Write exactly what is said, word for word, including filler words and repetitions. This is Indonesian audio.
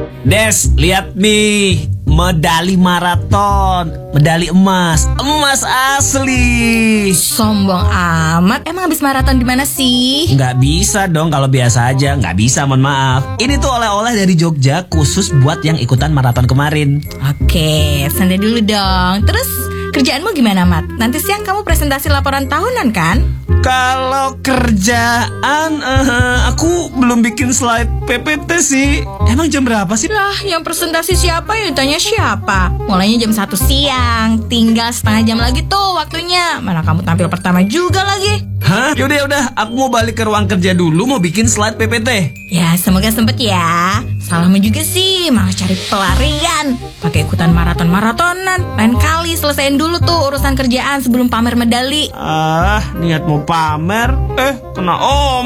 Des, lihat nih, medali maraton, medali emas, emas asli. Sombong amat. Emang habis maraton di mana sih? Nggak bisa dong kalau biasa aja, nggak bisa, mohon maaf. Ini tuh oleh-oleh dari Jogja khusus buat yang ikutan maraton kemarin. Oke, santai dulu dong. Terus kerjaanmu gimana, Mat? Nanti siang kamu presentasi laporan tahunan kan? Kalau kerjaan, uh, aku belum bikin slide P P T sih. Emang jam berapa sih? Lah, yang presentasi siapa ya ditanya siapa? Mulainya jam satu siang. Tinggal setengah jam lagi tuh waktunya. Mana kamu tampil pertama juga lagi. Hah? Yaudah, yaudah. Aku mau balik ke ruang kerja dulu, mau bikin slide P P T. Ya, semoga sempet ya. Salahmu juga sih, malah cari pelarian. Pakai ikutan maraton-maratonan. Lain kali selesaiin dulu tuh urusan kerjaan sebelum pamer medali. Ah, niat mau pamer, eh kena om.